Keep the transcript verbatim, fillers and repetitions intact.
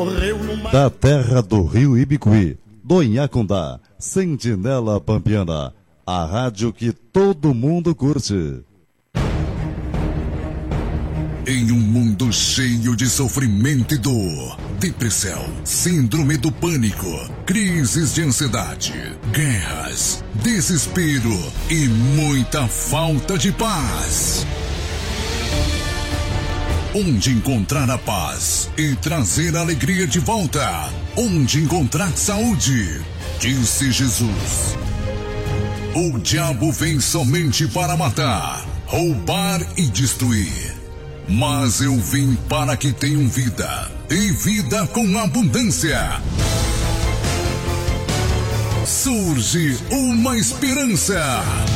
Da terra do Rio Ibicuí, do Inhacundá, Sentinela Pampiana, a rádio que todo mundo curte. Em um mundo cheio de sofrimento e dor, depressão, síndrome do pânico, crises de ansiedade, guerras, desespero e muita falta de paz. Onde encontrar a paz e trazer a alegria de volta? Onde encontrar saúde? Disse Jesus. O diabo vem somente para matar, roubar e destruir. Mas eu vim para que tenham vida, e vida com abundância. Surge uma esperança.